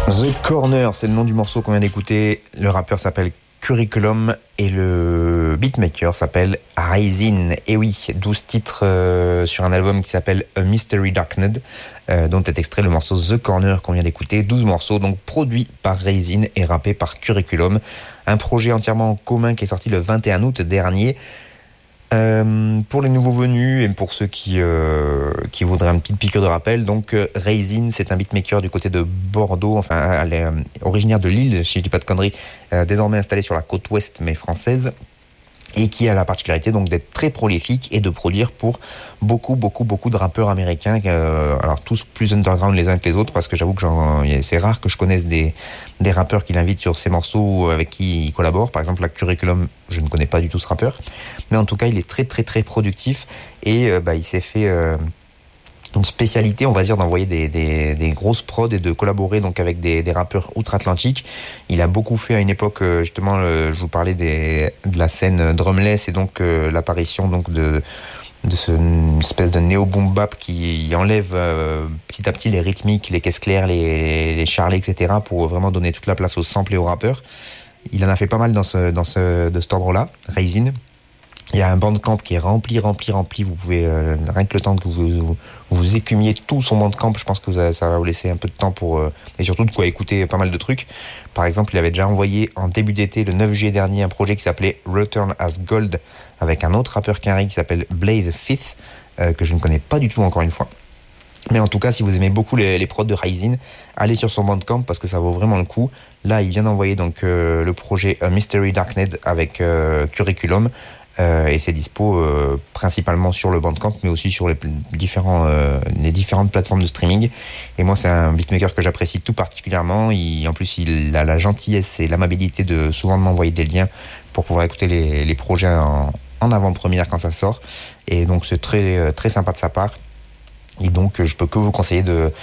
The Corner, c'est le nom du morceau qu'on vient d'écouter. Le rappeur s'appelle Curriculum et le beatmaker s'appelle Raisin. Et oui, 12 titres sur un album qui s'appelle A Mystery Darkened, dont est extrait le morceau The Corner qu'on vient d'écouter. 12 morceaux donc produits par Raisin et rappés par Curriculum. Un projet entièrement commun qui est sorti le 21 août dernier. Pour les nouveaux venus et pour ceux qui voudraient une petite piqûre de rappel, donc Raisin, c'est un beatmaker du côté de Bordeaux, enfin elle est originaire de Lille, si je dis pas de conneries, désormais installée sur la côte ouest mais française, et qui a la particularité donc d'être très prolifique et de produire pour beaucoup de rappeurs américains, alors tous plus underground les uns que les autres, parce que j'avoue que c'est rare que je connaisse des rappeurs qu'il invite sur ses morceaux avec qui il collabore. Par exemple, la Curriculum, je ne connais pas du tout ce rappeur, mais en tout cas il est très productif et il s'est fait une spécialité, on va dire, d'envoyer des grosses prods et de collaborer donc avec des rappeurs outre-Atlantique. Il a beaucoup fait à une époque, justement, je vous parlais de la scène drumless et donc l'apparition donc de une espèce de néo-boom bap qui enlève petit à petit les rythmiques, les caisses claires, les charlets, etc. pour vraiment donner toute la place aux samples et aux rappeurs. Il en a fait pas mal de cet ordre-là, Raisin. Il y a un bandcamp qui est rempli. Vous pouvez, rien que le temps que vous écumiez tout son bandcamp, je pense que ça va vous laisser un peu de temps et surtout de quoi écouter pas mal de trucs. Par exemple, il avait déjà envoyé en début d'été, le 9 juillet dernier, un projet qui s'appelait Return as Gold, avec un autre rappeur qui s'appelle Blade Fifth, que je ne connais pas du tout encore une fois. Mais en tout cas, si vous aimez beaucoup les prods de Raisin, allez sur son bandcamp parce que ça vaut vraiment le coup. Là, il vient d'envoyer donc le projet A Mystery Darkened avec Curriculum. Et c'est dispo principalement sur le Bandcamp, mais aussi sur les différentes plateformes de streaming. Et moi, c'est un beatmaker que j'apprécie tout particulièrement. En plus, il a la gentillesse et l'amabilité de souvent m'envoyer des liens pour pouvoir écouter les projets en avant-première quand ça sort. Et donc, c'est très sympa de sa part. Et donc, je peux que vous conseiller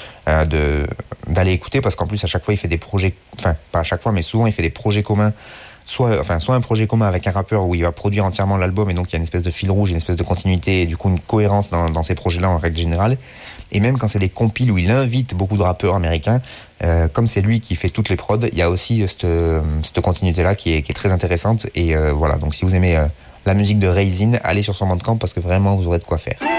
d'aller écouter, parce qu'en plus, à chaque fois, il fait des projets, enfin, pas à chaque fois, mais souvent, il fait des projets communs. Soit un projet commun avec un rappeur où il va produire entièrement l'album et donc il y a une espèce de fil rouge, une espèce de continuité et du coup une cohérence dans ces projets-là en règle générale. Et même quand c'est des compiles où il invite beaucoup de rappeurs américains, comme c'est lui qui fait toutes les prods, il y a aussi cette continuité-là qui est très intéressante. Et voilà, donc si vous aimez la musique de Raisin, allez sur son bandcamp parce que vraiment vous aurez de quoi faire.